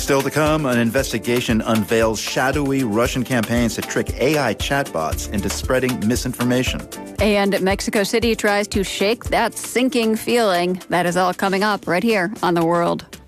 Still to come, an investigation unveils shadowy Russian campaigns to trick AI chatbots into spreading misinformation. And Mexico City tries to shake that sinking feeling. That is all coming up right here on The World.